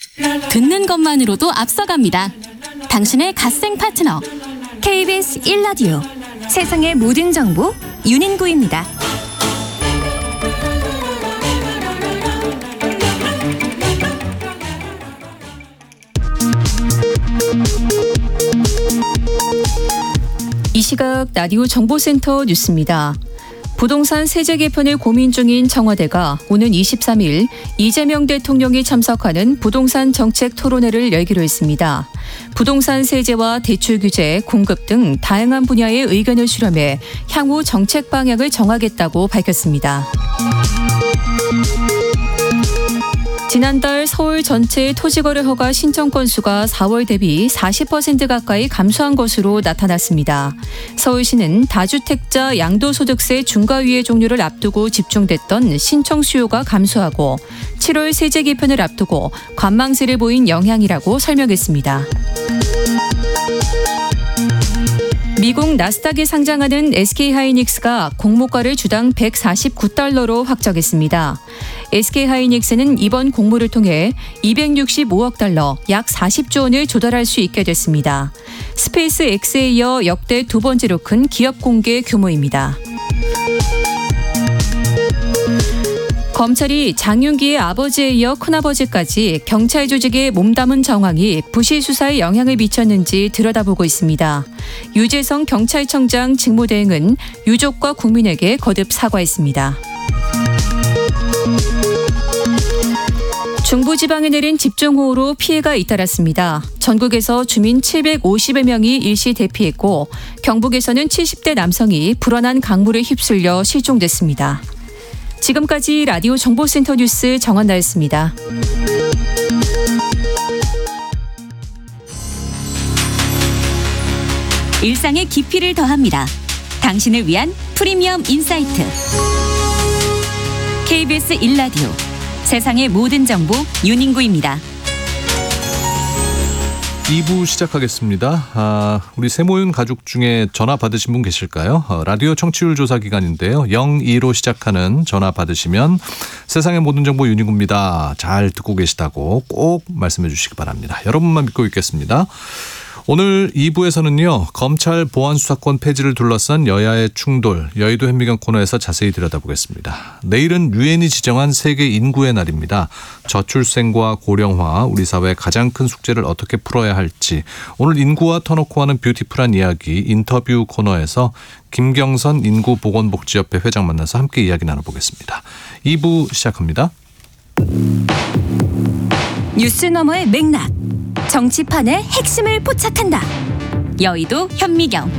듣는 것만으로도 앞서갑니다. 당신의 갓생 파트너 KBS 1라디오 세상의 모든 정보 윤인구입니다. 이 시각 라디오 정보센터 뉴스입니다. 부동산 세제 개편을 고민 중인 청와대가 오는 23일 이재명 대통령이 참석하는 부동산 정책 토론회를 열기로 했습니다. 부동산 세제와 대출 규제, 공급 등 다양한 분야의 의견을 수렴해 향후 정책 방향을 정하겠다고 밝혔습니다. 지난달 서울 전체의 토지거래 허가 신청 건수가 4월 대비 40% 가까이 감소한 것으로 나타났습니다. 서울시는 다주택자 양도소득세 중과유예 종료를 앞두고 집중됐던 신청 수요가 감소하고 7월 세제 개편을 앞두고 관망세를 보인 영향이라고 설명했습니다. 미국 나스닥에 상장하는 SK하이닉스가 공모가를 주당 149달러로 확정했습니다. SK하이닉스는 이번 공모를 통해 265억 달러, 약 40조 원을 조달할 수 있게 됐습니다. 스페이스X에 이어 역대 두 번째로 큰 기업 공개 규모입니다. 검찰이 장윤기의 아버지에 이어 큰아버지까지 경찰 조직에 몸담은 정황이 부실 수사에 영향을 미쳤는지 들여다보고 있습니다. 유재성 경찰청장 직무대행은 유족과 국민에게 거듭 사과했습니다. 중부지방에 내린 집중호우로 피해가 잇따랐습니다. 전국에서 주민 750여 명이 일시 대피했고 경북에서는 70대 남성이 불어난 강물에 휩쓸려 실종됐습니다. 지금까지 라디오 정보센터 뉴스 정한나였습니다. 일상의 깊이를 더합니다. 당신을 위한 프리미엄 인사이트. KBS 1라디오 세상의 모든 정보 윤인구입니다. 2부 시작하겠습니다. 우리 세모윤 가족 중에 전화 받으신 분 계실까요? 라디오 청취율 조사 기간인데요. 02로 시작하는 전화 받으시면 세상의 모든 정보 윤인구입니다. 잘 듣고 계시다고 꼭 말씀해 주시기 바랍니다. 여러분만 믿고 있겠습니다. 오늘 2부에서는요. 검찰 보안수사권 폐지를 둘러싼 여야의 충돌, 여의도 현미경 코너에서 자세히 들여다보겠습니다. 내일은 유엔이 지정한 세계 인구의 날입니다. 저출생과 고령화, 우리 사회의 가장 큰 숙제를 어떻게 풀어야 할지 오늘 인구와 터놓고 하는 뷰티풀한 이야기 인터뷰 코너에서 김경선 인구보건복지협회 회장 만나서 함께 이야기 나눠보겠습니다. 2부 시작합니다. 뉴스 너머의 맥락, 정치판의 핵심을 포착한다. 여의도 현미경.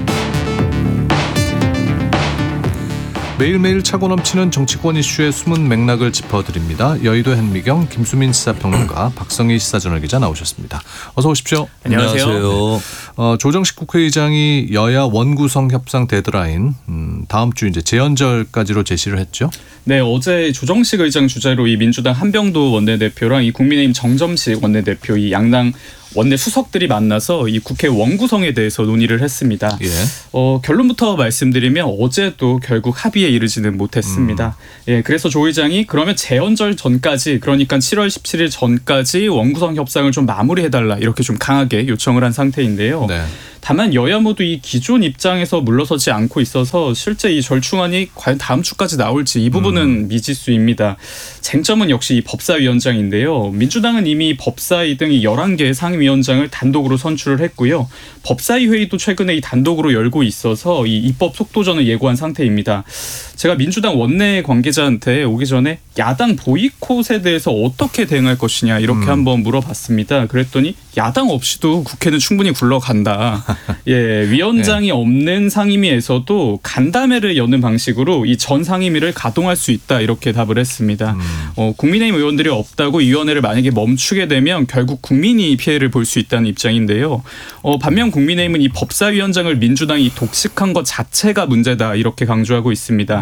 매일매일 차고 넘치는 정치권 이슈의 숨은 맥락을 짚어드립니다. 여의도 현미경 김수민 시사평론가, 박성희 시사저널기자 나오셨습니다. 어서 오십시오. 안녕하세요. 조정식 국회의장이 여야 원구성 협상 데드라인 다음 주 이제 재연절까지로 제시를 했죠. 네, 어제 조정식 의장 주재로 이 민주당 한병도 원내대표랑 이 국민의힘 정점식 원내대표 이 양당 원내 수석들이 만나서 이 국회 원구성에 대해서 논의를 했습니다. 예. 결론부터 말씀드리면 어제도 결국 합의에 이르지는 못했습니다. 예, 그래서 조 의장이 그러면 재연절 전까지, 그러니까 7월 17일 전까지 원구성 협상을 좀 마무리해달라 이렇게 좀 강하게 요청을 한 상태인데요. 네. 다만 여야 모두 이 기존 입장에서 물러서지 않고 있어서 실제 이 절충안이 과연 다음 주까지 나올지 이 부분은 미지수입니다. 쟁점은 역시 이 법사위원장인데요. 민주당은 이미 법사위 등 11개의 상임위원장을 단독으로 선출을 했고요. 법사위 회의도 최근에 이 단독으로 열고 있어서 이 입법 속도전을 예고한 상태입니다. 제가 민주당 원내 관계자한테 오기 전에 야당 보이콧에 대해서 어떻게 대응할 것이냐 이렇게 한번 물어봤습니다. 그랬더니 야당 없이도 국회는 충분히 굴러간다. 예, 위원장이 네. 없는 상임위에서도 간담회를 여는 방식으로 이 전 상임위를 가동할 수 있다 이렇게 답을 했습니다. 국민의힘 의원들이 없다고 이 위원회를 만약에 멈추게 되면 결국 국민이 피해를 볼 수 있다는 입장인데요. 반면 국민의힘은 이 법사위원장을 민주당이 독식한 것 자체가 문제다 이렇게 강조하고 있습니다.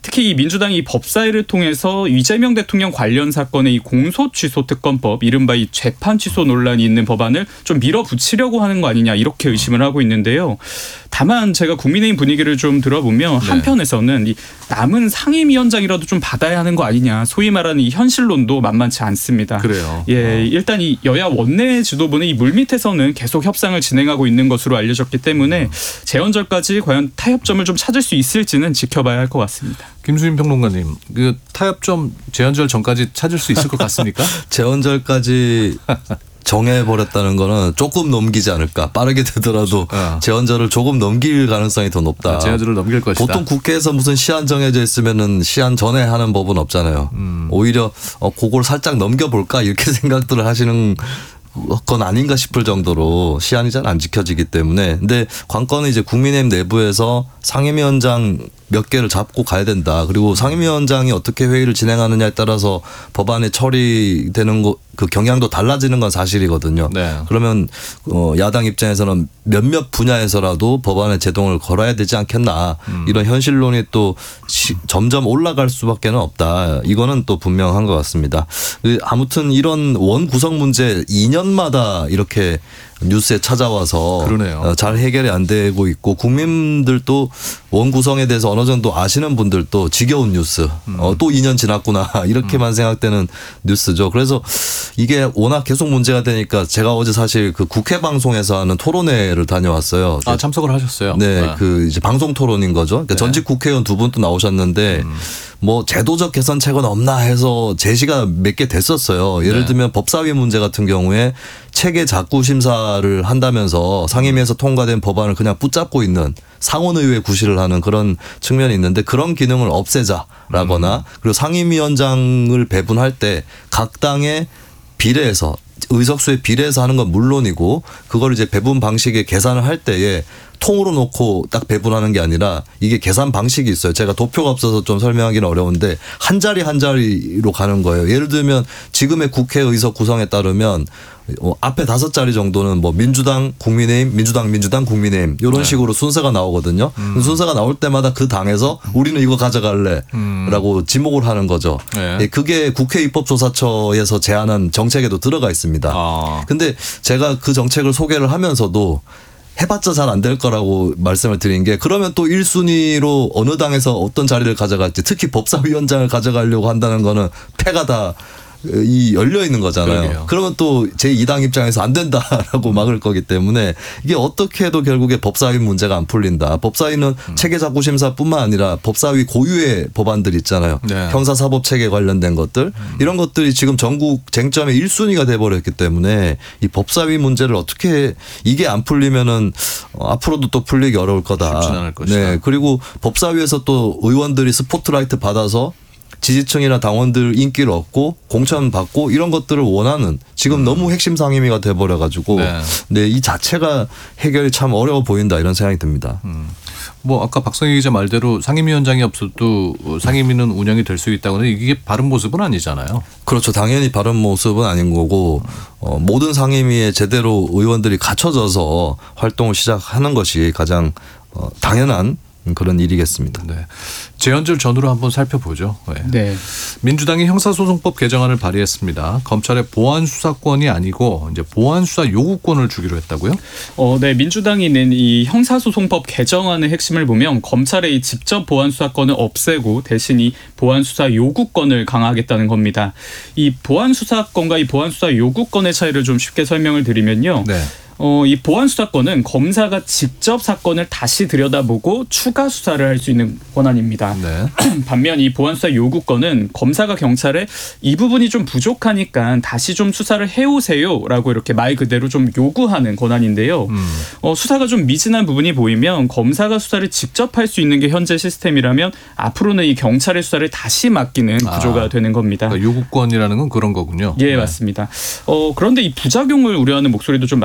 특히 이 민주당이 이 법사위를 통해서 이재명 대통령 관련 사건의 이 공소 취소 특검법, 이른바 이 재판 취소 논란이 있는 법안을 좀 밀어붙이려고 하는 거 아니냐 이렇게 의심을 하고 있는데요. 다만 제가 국민의힘 분위기를 좀 들어보면 한편에서는 이 남은 상임위원장이라도 좀 받아야 하는 거 아니냐, 소위 말하는 이 현실론도 만만치 않습니다. 그래요. 예, 일단 이 여야 원내 지도부는 이 물밑에서는 계속 협상을 진행하고 있는 것으로 알려졌기 때문에 재헌절까지 과연 타협점을 좀 찾을 수 있을지는 지켜봐야 할 것 같습니다. 김수민 평론가님, 그 타협점 재헌절 전까지 찾을 수 있을 것 같습니까? 재헌절까지 정해버렸다는 거는 조금 넘기지 않을까. 빠르게 되더라도 재헌절을 조금 넘길 가능성이 더 높다. 재헌절을 넘길 것이다. 보통 국회에서 무슨 시한 정해져 있으면은 시한 전에 하는 법은 없잖아요. 오히려 그걸 살짝 넘겨볼까 이렇게 생각들을 하시는 건 아닌가 싶을 정도로 시한이 잘 안 지켜지기 때문에. 근데 관건은 이제 국민의힘 내부에서 상임위원장 몇 개를 잡고 가야 된다. 그리고 상임위원장이 어떻게 회의를 진행하느냐에 따라서 법안이 처리되는 그 경향도 달라지는 건 사실이거든요. 네. 그러면 야당 입장에서는 몇몇 분야에서라도 법안에 제동을 걸어야 되지 않겠나. 이런 현실론이 또 점점 올라갈 수밖에 없다. 이거는 또 분명한 것 같습니다. 아무튼 이런 원 구성 문제 2년마다 이렇게 뉴스에 찾아와서 그러네요. 잘 해결이 안 되고 있고, 국민들도 원 구성에 대해서 어느 정도 아시는 분들도 지겨운 뉴스, 또 2년 지났구나 이렇게만 생각되는 뉴스죠. 그래서 이게 워낙 계속 문제가 되니까 제가 어제 사실 그 국회 방송에서 하는 토론회를 다녀왔어요. 아, 참석을 하셨어요? 네, 그 이제 방송 토론인 거죠. 그러니까 네. 전직 국회의원 두 분 또 나오셨는데 뭐 제도적 개선책은 없나 해서 제시가 몇 개 됐었어요. 예를 들면 법사위 문제 같은 경우에 체계 작구 심사를 한다면서 상임위에서 통과된 법안을 그냥 붙잡고 있는 상원의회 구실을 하는 그런 측면이 있는데, 그런 기능을 없애자라거나 그리고 상임위원장을 배분할 때 각 당의 비례해서 의석수에 비례해서 하는 건 물론이고, 그걸 이제 배분 방식에 계산을 할 때에 통으로 놓고 딱 배분하는 게 아니라 이게 계산 방식이 있어요. 제가 도표가 없어서 좀 설명하기는 어려운데 한 자리 한 자리로 가는 거예요. 예를 들면 지금의 국회 의석 구성에 따르면 앞에 5자리 정도는 뭐 민주당, 국민의힘, 민주당, 국민의힘 이런 식으로 순서가 나오거든요. 순서가 나올 때마다 그 당에서 우리는 이거 가져갈래라고 지목을 하는 거죠. 네. 그게 국회 입법조사처에서 제안한 정책에도 들어가 있습니다. 근데 제가 그 정책을 소개를 하면서도 해봤자 잘 안 될 거라고 말씀을 드린 게, 그러면 또 1순위로 어느 당에서 어떤 자리를 가져갈지, 특히 법사위원장을 가져가려고 한다는 거는 패가 다 열려 있는 거잖아요. 그러게요. 그러면 또 제2당 입장에서 안 된다라고 막을 거기 때문에 이게 어떻게 해도 결국에 법사위 문제가 안 풀린다. 법사위는 체계작구심사뿐만 아니라 법사위 고유의 법안들 있잖아요. 네. 형사사법체계 관련된 것들, 이런 것들이 지금 전국 쟁점의 1순위가 돼버렸기 때문에 이 법사위 문제를 어떻게, 이게 안 풀리면은 앞으로도 또 풀리기 어려울 거다. 쉽지 않을 것이다. 네. 그리고 법사위에서 또 의원들이 스포트라이트 받아서 지지층이나 당원들 인기를 얻고 공천 받고 이런 것들을 원하는, 지금 너무 핵심 상임위가 돼버려가지고 네, 이 자체가 해결이 참 어려워 보인다 이런 생각이 듭니다. 뭐 아까 박성희 기자 말대로 상임위원장이 없어도 상임위는 운영이 될 수 있다고 하는데 이게 바른 모습은 아니잖아요. 그렇죠. 당연히 바른 모습은 아닌 거고, 모든 상임위에 제대로 의원들이 갖춰져서 활동을 시작하는 것이 가장 당연한 그런 일이겠습니다. 네. 재헌절 전후로 한번 살펴보죠. 네. 네. 민주당이 형사소송법 개정안을 발의했습니다. 검찰의 보안 수사권이 아니고 이제 보안 수사 요구권을 주기로 했다고요? 네, 민주당이 낸 이 형사소송법 개정안의 핵심을 보면 검찰의 이 직접 보안 수사권을 없애고 대신 이 보안 수사 요구권을 강화하겠다는 겁니다. 이 보안 수사권과 이 보안 수사 요구권의 차이를 좀 쉽게 설명을 드리면요. 네. 이 보안 수사권은 검사가 직접 사건을 다시 들여다보고 추가 수사를 할 수 있는 권한입니다. 네. 반면 이 보안 수사 요구권은 검사가 경찰에 이 부분이 좀 부족하니까 다시 좀 수사를 해오세요라고 이렇게 말 그대로 좀 요구하는 권한인데요. 수사가 좀 미진한 부분이 보이면 검사가 수사를 직접 할 수 있는 게 현재 시스템이라면 앞으로는 이 경찰의 수사를 다시 맡기는 구조가 되는 겁니다. 그러니까 요구권이라는 건 그런 거군요. 예, 네. 맞습니다. 그런데 이 부작용을 우려하는 목소리도 좀 만만치 않은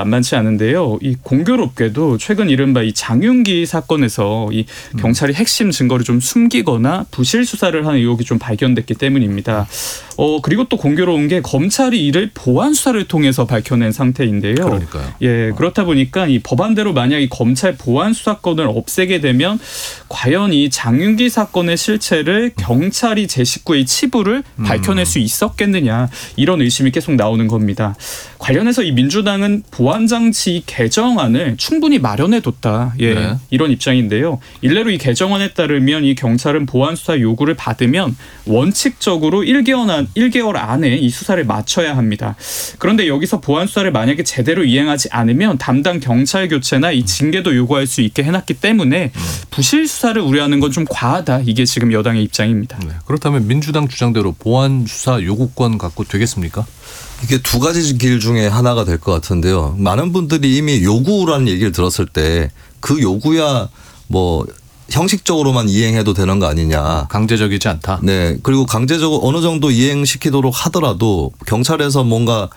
많은데요. 이 공교롭게도 최근 이른바 이 장윤기 사건에서 이 경찰이 핵심 증거를 좀 숨기거나 부실 수사를 한 의혹이 좀 발견됐기 때문입니다. 그리고 또 공교로운 게 검찰이 이를 보안 수사를 통해서 밝혀낸 상태인데요. 그러니까요. 예, 그렇다 보니까 이 법안대로 만약 이 검찰 보안 수사권을 없애게 되면 과연 이 장윤기 사건의 실체를 경찰이 제 식구의 치부를 밝혀낼 수 있었겠느냐 이런 의심이 계속 나오는 겁니다. 관련해서 이 민주당은 보안장치 개정안을 충분히 마련해뒀다. 예, 네. 이런 입장인데요. 일례로 이 개정안에 따르면 이 경찰은 보안 수사 요구를 받으면 원칙적으로 1개월 안에 이 수사를 마쳐야 합니다. 그런데 여기서 보안 수사를 만약에 제대로 이행하지 않으면 담당 경찰 교체나 이 징계도 요구할 수 있게 해놨기 때문에 부실 수사를 우려하는 건 좀 과하다. 이게 지금 여당의 입장입니다. 네. 그렇다면 민주당 주장대로 보안 수사 요구권 갖고 되겠습니까? 이게 두 가지 길 중에 하나가 될 것 같은데요. 많은 분들이 이미 요구라는 얘기를 들었을 때 그 요구야 뭐 형식적으로만 이행해도 되는 거 아니냐. 강제적이지 않다. 네. 그리고 강제적으로 어느 정도 이행시키도록 하더라도 경찰에서 뭔가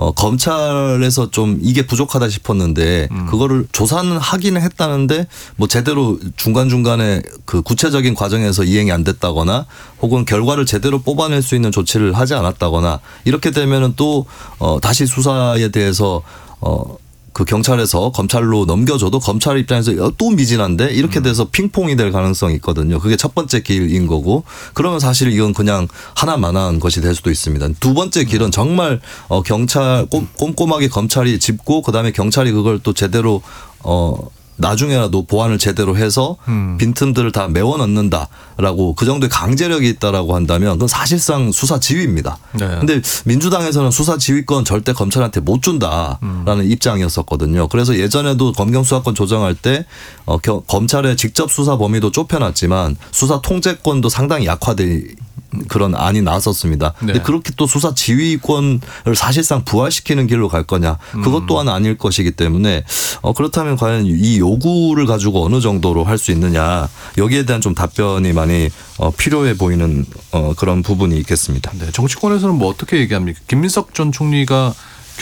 검찰에서 좀 이게 부족하다 싶었는데 그거를 조사는 하기는 했다는데 뭐 제대로 중간중간에 그 구체적인 과정에서 이행이 안 됐다거나 혹은 결과를 제대로 뽑아낼 수 있는 조치를 하지 않았다거나 이렇게 되면은 또 다시 수사에 대해서 그 경찰에서 검찰로 넘겨줘도 검찰 입장에서 또 미진한데 이렇게 돼서 핑퐁이 될 가능성이 있거든요. 그게 첫 번째 길인 거고 그러면 사실 이건 그냥 하나만한 것이 될 수도 있습니다. 두 번째 길은 정말 경찰 꼼꼼하게 검찰이 짚고 그다음에 경찰이 그걸 또 제대로 나중에라도 보완을 제대로 해서 빈틈들을 다 메워 넣는다라고 그 정도의 강제력이 있다라고 한다면 그건 사실상 수사 지휘입니다. 그런데 네. 민주당에서는 수사 지휘권 절대 검찰한테 못 준다라는 입장이었었거든요. 그래서 예전에도 검경 수사권 조정할 때 검찰의 직접 수사 범위도 좁혀놨지만 수사 통제권도 상당히 약화돼 그런 안이 나왔었습니다. 네. 근데 그렇게 또 수사 지휘권을 사실상 부활시키는 길로 갈 거냐 그것 또한 아닐 것이기 때문에 그렇다면 과연 이 요구를 가지고 어느 정도로 할 수 있느냐 여기에 대한 좀 답변이 많이 필요해 보이는 그런 부분이 있겠습니다. 네, 정치권에서는 뭐 어떻게 얘기합니까? 김민석 전 총리가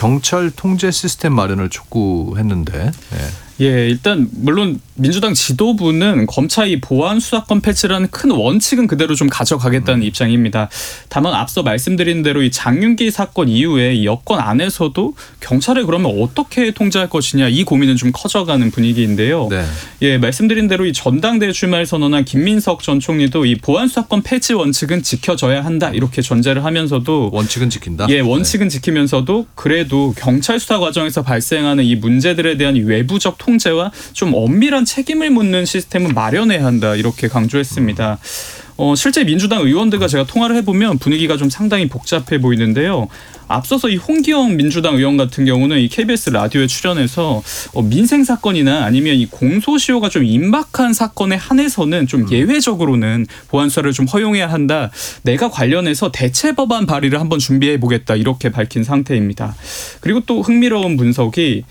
경찰 통제 시스템 마련을 촉구했는데. 네. 예, 일단 물론 민주당 지도부는 검찰이 보안 수사권 폐지라는 큰 원칙은 그대로 좀 가져가겠다는 입장입니다. 다만 앞서 말씀드린 대로 이 장윤기 사건 이후에 이 여권 안에서도 경찰을 그러면 어떻게 통제할 것이냐 이 고민은 좀 커져가는 분위기인데요. 네. 예, 말씀드린 대로 이 전당대회 출마를 선언한 김민석 전 총리도 이 보안 수사권 폐지 원칙은 지켜져야 한다 이렇게 전제를 하면서도 원칙은 지킨다. 예, 원칙은 지키면서도 그래도 경찰 수사 과정에서 발생하는 이 문제들에 대한 이 외부적 통제와 좀 엄밀한 책임을 묻는 시스템은 마련해야 한다 이렇게 강조했습니다. 실제 민주당 의원들과 제가 통화를 해보면 분위기가 좀 상당히 복잡해 보이는데요. 앞서서 이 홍기영 민주당 의원 같은 경우는 이 KBS 라디오에 출연해서 민생 사건이나 아니면 이 공소시효가 좀 임박한 사건에 한해서는 좀 예외적으로는 보안 수사를 좀 허용해야 한다. 내가 관련해서 대체 법안 발의를 한번 준비해 보겠다 이렇게 밝힌 상태입니다. 그리고 또 흥미로운 분석이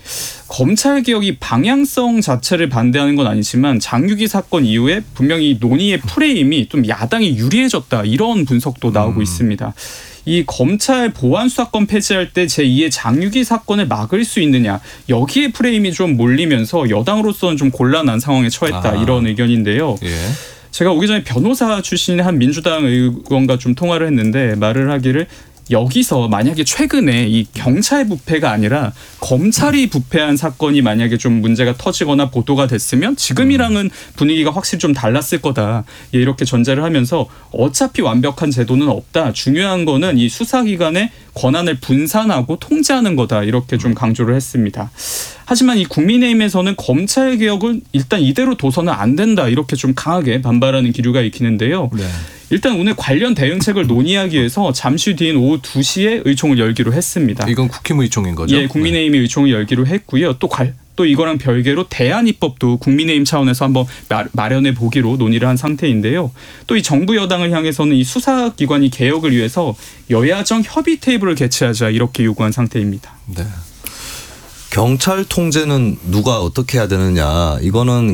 검찰 개혁이 방향성 자체를 반대하는 건 아니지만 장유기 사건 이후에 분명히 논의의 프레임이 좀 야당이 유리해졌다 이런 분석도 나오고 있습니다. 이 검찰 보안 수사권 폐지할 때 제2의 장유기 사건을 막을 수 있느냐 여기에 프레임이 좀 몰리면서 여당으로서는 좀 곤란한 상황에 처했다 이런 의견인데요. 예. 제가 오기 전에 변호사 출신의 한 민주당 의원과 좀 통화를 했는데 말을 하기를 여기서 만약에 최근에 이 경찰 부패가 아니라 검찰이 부패한 사건이 만약에 좀 문제가 터지거나 보도가 됐으면 지금이랑은 분위기가 확실히 좀 달랐을 거다. 이렇게 전제를 하면서 어차피 완벽한 제도는 없다. 중요한 거는 이 수사기관의 권한을 분산하고 통제하는 거다. 이렇게 좀 강조를 했습니다. 하지만 이 국민의힘에서는 검찰 개혁은 일단 이대로 둬서는 안 된다. 이렇게 좀 강하게 반발하는 기류가 있기는데요. 네. 일단 오늘 관련 대응책을 논의하기 위해서 잠시 뒤인 오후 2시에 의총을 열기로 했습니다. 이건 국힘 의총인 거죠? 예, 국민의힘이 의총을 열기로 했고요. 또 이거랑 별개로 대안입법도 국민의힘 차원에서 한번 마련해 보기로 논의를 한 상태인데요. 또 이 정부 여당을 향해서는 이 수사기관이 개혁을 위해서 여야정 협의 테이블을 개최하자 이렇게 요구한 상태입니다. 네. 경찰 통제는 누가 어떻게 해야 되느냐. 이거는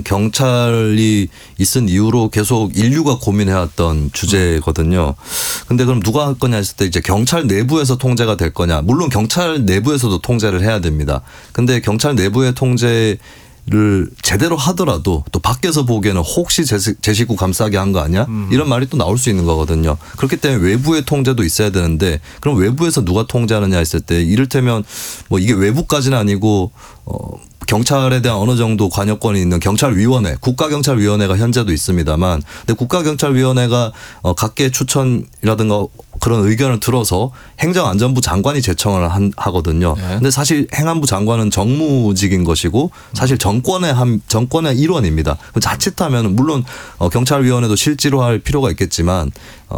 경찰이 있은 이후로 계속 인류가 고민해왔던 주제거든요. 근데 그럼 누가 할 거냐 했을 때 이제 경찰 내부에서 통제가 될 거냐. 물론 경찰 내부에서도 통제를 해야 됩니다. 근데 경찰 내부의 통제를 제대로 하더라도 또 밖에서 보기에는 혹시 제 식구 감싸게 한 거 아니야? 이런 말이 또 나올 수 있는 거거든요. 그렇기 때문에 외부의 통제도 있어야 되는데 그럼 외부에서 누가 통제하느냐 했을 때 이를테면 뭐 이게 외부까지는 아니고 경찰에 대한 어느 정도 관여권이 있는 경찰위원회, 국가경찰위원회가 현재도 있습니다만 근데 국가경찰위원회가 각계 추천이라든가 그런 의견을 들어서 행정안전부 장관이 제청을 하거든요. 근데 사실 행안부 장관은 정무직인 것이고 사실 정권의 일원입니다. 자칫하면 물론 경찰위원회도 실제로 할 필요가 있겠지만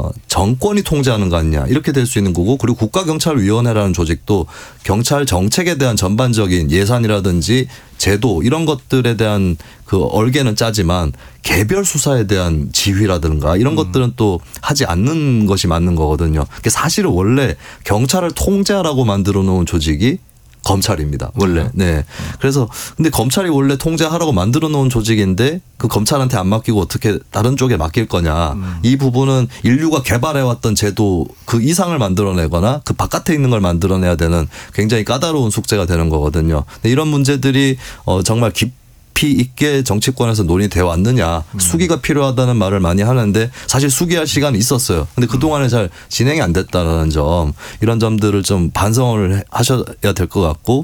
정권이 통제하는 거 아니냐 이렇게 될 수 있는 거고 그리고 국가경찰위원회라는 조직도 경찰 정책에 대한 전반적인 예산이라든지 제도 이런 것들에 대한 그 얼개는 짜지만 개별 수사에 대한 지휘라든가 이런 것들은 또 하지 않는 것이 맞는 거거든요. 사실은 원래 경찰을 통제하라고 만들어 놓은 조직이 검찰입니다. 원래. 네. 그래서 근데 검찰이 원래 통제하라고 만들어 놓은 조직인데 그 검찰한테 안 맡기고 어떻게 다른 쪽에 맡길 거냐. 이 부분은 인류가 개발해왔던 제도 그 이상을 만들어내거나 그 바깥에 있는 걸 만들어내야 되는 굉장히 까다로운 숙제가 되는 거거든요. 근데 이런 문제들이 정말 깊이 있게 정치권에서 논의되어 왔느냐. 수기가 필요하다는 말을 많이 하는데 사실 수기할 시간이 있었어요. 근데 그동안에 잘 진행이 안 됐다는 점 이런 점들을 좀 반성을 하셔야 될 것 같고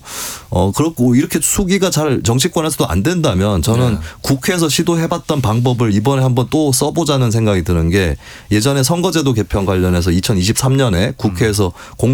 그렇고 이렇게 수기가 잘 정치권에서도 안 된다면 저는 국회에서 시도해봤던 방법을 이번에 한번 또 써보자는 생각이 드는 게 예전에 선거제도 개편 관련해서 2023년에 국회에서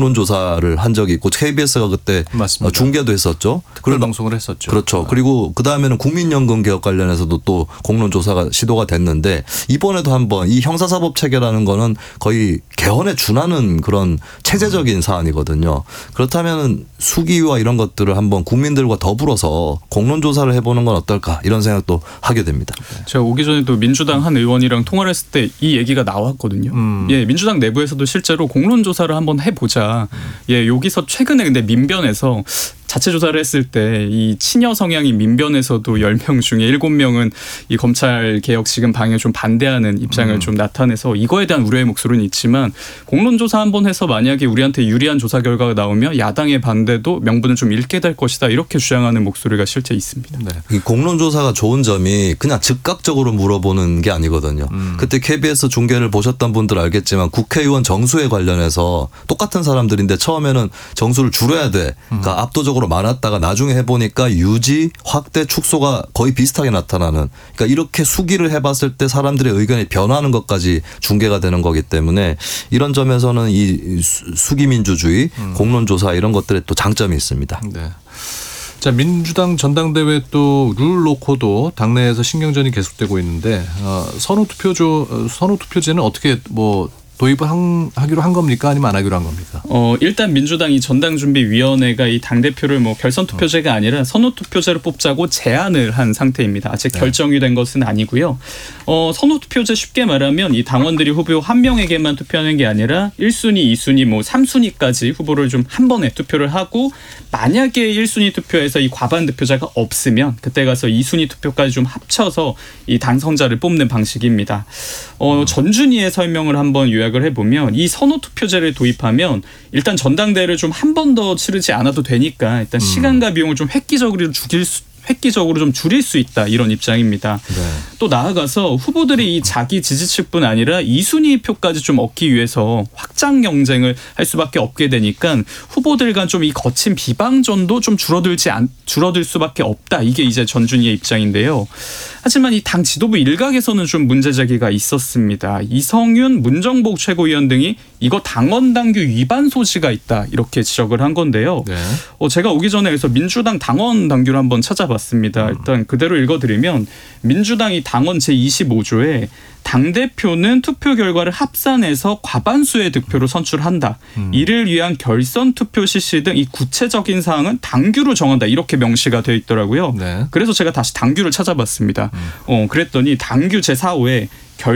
공론조사를 한 적이 있고 KBS가 그때 맞습니다. 중계도 했었죠. 그런 방송을 했었죠. 그렇죠. 그리고 그다음에는 국민연금 개혁 관련해서도 또 공론조사가 시도가 됐는데 이번에도 한번 이 형사사법 체계라는 거는 거의 개헌에 준하는 그런 체제적인 사안이거든요. 그렇다면 수기와 이런 것들을 한번 국민들과 더불어서 공론조사를 해보는 건 어떨까 이런 생각도 하게 됩니다. 제가 오기 전에도 민주당 한 의원이랑 통화를 했을 때 이 얘기가 나왔거든요. 예, 민주당 내부에서도 실제로 공론조사를 한번 해보자. 예, 여기서 최근에 근데 민변에서 자체 조사를 했을 때 이 친여 성향인 민변에서도 10명 중에 7명은 이 검찰 개혁 지금 방향에 좀 반대하는 입장을 좀 나타내서 이거에 대한 우려의 목소리는 있지만 공론조사 한번 해서 만약에 우리한테 유리한 조사 결과가 나오면 야당의 반대도 명분을 좀 잃게 될 것이다 이렇게 주장하는 목소리가 실제 있습니다. 네. 이 공론조사가 좋은 점이 그냥 즉각적으로 물어보는 게 아니거든요. 그때 KBS 중계를 보셨던 분들 알겠지만 국회의원 정수에 관련해서 똑같은 사람들인데 처음에는 정수를 줄여야 돼. 그러니까 압도적으로 많았다가 나중에 해보니까 유지, 확대, 축소가 거의 비슷하게 나타나는 그러니까 이렇게 수기를 해봤을 때 사람들의 의견이 변하는 것까지 중계가 되는 거기 때문에 이런 점에서는 이 수기민주주의, 공론조사 이런 것들에 또 장점이 있습니다. 네. 자, 민주당 전당대회 또 룰 놓고도 당내에서 신경전이 계속되고 있는데 선호투표제는 어떻게 도입하기로 한 겁니까? 아니면 안 하기로 한 겁니까? 일단 민주당이 전당준비위원회가 이 당대표를 결선투표제가 아니라 선호투표제로 뽑자고 제안을 한 상태입니다. 아직 결정이 된 것은 아니고요. 선호투표제 쉽게 말하면 이 당원들이 후보 한 명에게만 투표하는 게 아니라 1순위, 2순위, 3순위까지 후보를 좀 한 번에 투표를 하고 만약에 1순위 투표에서 이 과반 득표자가 없으면 그때 가서 2순위 투표까지 좀 합쳐서 이 당선자를 뽑는 방식입니다. 전준희의 설명을 한번 요약을 해보면 이 선호투표제를 도입하면 일단 전당대회를 좀 한 번 더 치르지 않아도 되니까 일단 시간과 비용을 좀 획기적으로 좀 줄일 수 있다 이런 입장입니다. 네. 또 나아가서 후보들이 이 자기 지지층뿐 아니라 2순위 표까지 좀 얻기 위해서 확장 경쟁을 할 수밖에 없게 되니까 후보들 간 좀 이 거친 비방전도 좀 줄어들 수밖에 없다. 이게 이제 전준희의 입장인데요. 하지만 이 당 지도부 일각에서는 좀 문제 제기가 있었습니다. 이성윤, 문정복 최고위원 등이 이거 당원 당규 위반 소지가 있다 이렇게 지적을 한 건데요. 네. 제가 오기 전에 그래서 민주당 당원 당규를 한번 찾아봤습니다. 일단 그대로 읽어드리면 민주당이 당원 제25조에 당대표는 투표 결과를 합산해서 과반수의 득표로 선출한다. 이를 위한 결선 투표 실시 등 이 구체적인 사항은 당규로 정한다. 이렇게 명시가 되어 있더라고요. 네. 그래서 제가 다시 당규를 찾아봤습니다. 그랬더니 당규 제4호에